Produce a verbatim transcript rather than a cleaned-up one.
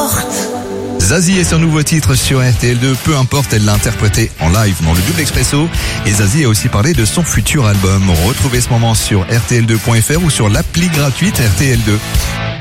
importe. Zazie et son nouveau titre sur R T L deux, peu importe, elle l'a interprété en live dans le Double Expresso. Et Zazie a aussi parlé de son futur album. Retrouvez ce moment sur R T L deux point F R ou sur l'appli gratuite R T L deux.